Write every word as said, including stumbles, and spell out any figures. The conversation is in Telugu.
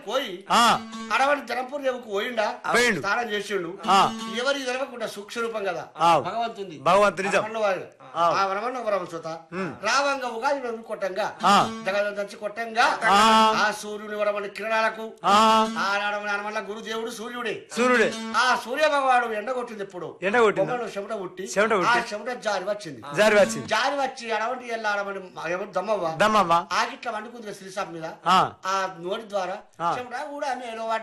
పోయి అడవని జనపూర్ రేవుకు పోయిండా స్నానం చేసిండు ఎవరికి తెలవకుండా సూక్ష్మ రూపం కదా భగవంతుంది భగవంతుని ఆ వరమన్న వరం చూత రావంగా ఉగాది రోజు కొట్టంగా జగదంచి కొట్టంగా ఆ సూర్యుని వరమని కిరణాలకు ఆనాడమని అనమల్ల గురుదేవుడు సూర్యుడే సూర్యుడే ఆ సూర్య భగవాడు ఎండ కొట్టింది ఎప్పుడు ఎండ కొట్టింది చెమట ఉట్టి చెమట ఉట్టి చెమట జారి వచ్చింది జారి వచ్చింది జారి వచ్చి అడవంటి వెళ్ళాడమని దమ్మవ్వ దమ్మవ్వ ఆగిట్లా వండుకుంది శ్రీసాప్ మీద ఆ నోటి ద్వారా చెమట కూడా నేను